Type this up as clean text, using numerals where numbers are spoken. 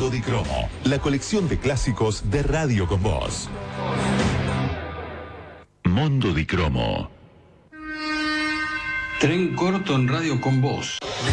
Mundo di Cromo, la colección de clásicos de Radio con Voz. Mundo di Cromo. Tren corto en Radio con Voz.